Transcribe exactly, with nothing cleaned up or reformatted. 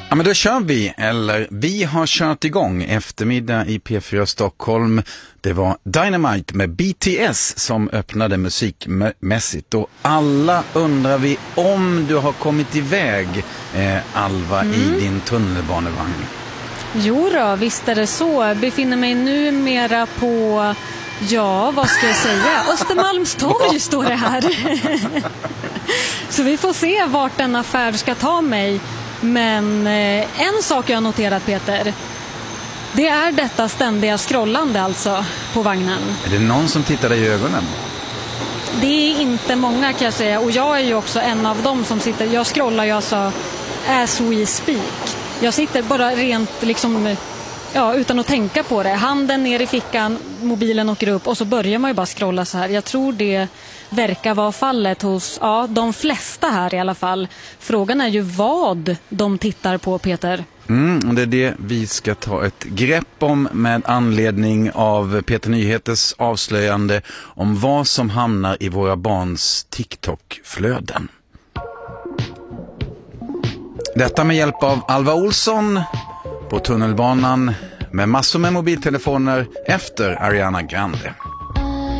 Ja, men då kör vi, eller vi har kört igång eftermiddag i P fyra Stockholm. Det var Dynamite med B T S som öppnade musikmässigt. Och alla undrar vi om du har kommit iväg, eh, Alva, mm. i din tunnelbanevagn. Jo då, visst är det så. Jag befinner mig numera på, ja, vad ska jag säga? Östermalmstorg står det här. Så vi får se vart den affär ska ta mig. Men eh, en sak jag har noterat, Peter, det är detta ständiga scrollande alltså på vagnen. Är det någon som tittar dig i ögonen? Det är inte många, kan jag säga. Och jag är ju också en av dem som sitter. Jag scrollar ju alltså as we speak. Jag sitter bara rent liksom, ja, utan att tänka på det. Handen ner i fickan, mobilen åker upp och så börjar man ju bara scrolla så här. Jag tror det verkar vara fallet hos, ja, de flesta här i alla fall. Frågan är ju vad de tittar på, Peter. Mm, och det är det vi ska ta ett grepp om med anledning av Peter Nyheters avslöjande om vad som hamnar i våra barns TikTok-flöden. Detta med hjälp av Alva Olsson på tunnelbanan med massor med mobiltelefoner efter Ariana Grande.